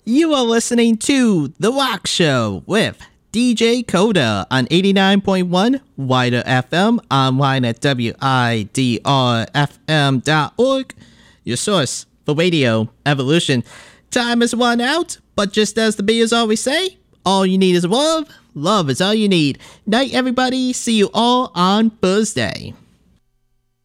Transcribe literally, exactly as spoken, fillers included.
You are listening to The Rock Show with D J Coda on eighty-nine point one Wider F M, online at W I D R F M dot org, your source for radio evolution. Time is run out, but just as the Beatles always say, all you need is love. Love is all you need. Night, everybody. See you all on Thursday.